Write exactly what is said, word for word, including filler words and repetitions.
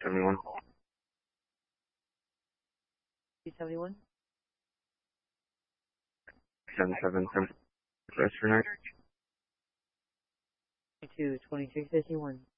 seventy-one. two seventy-one. seven seven seven. Rest for night. two twenty-three fifty-one.